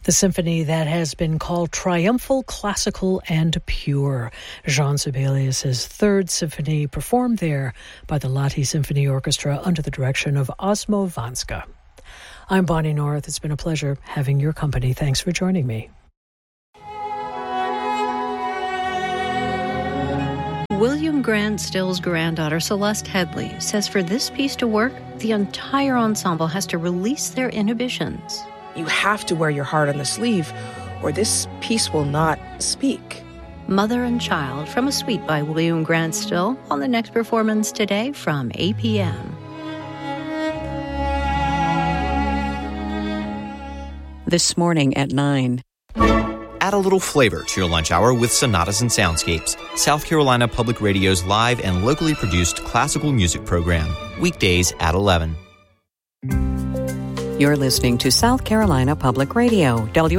The symphony that has been called triumphal, classical, and pure. Jean Sibelius' Third Symphony, performed there by the Lahti Symphony Orchestra under the direction of Osmo Vanska. I'm Bonnie North. It's been a pleasure having your company. Thanks for joining me. William Grant Still's granddaughter, Celeste Headley, says for this piece to work, the entire ensemble has to release their inhibitions. You have to wear your heart on the sleeve, or this piece will not speak. Mother and Child from a suite by William Grant Still on the next performance today from 8 p.m. This morning at 9. Add a little flavor to your lunch hour with Sonatas and Soundscapes, South Carolina Public Radio's live and locally produced classical music program. Weekdays at 11. You're listening to South Carolina Public Radio,